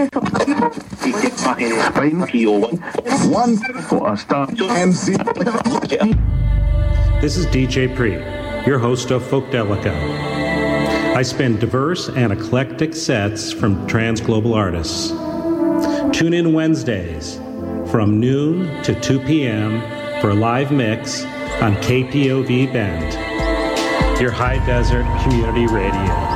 One for a star MC. This is DJ Pre, your host of Folkdelica. I spin diverse and eclectic sets from trans-global artists. Tune in Wednesdays from noon to 2 p.m. for a live mix on KPOV Bend, your high desert community radio.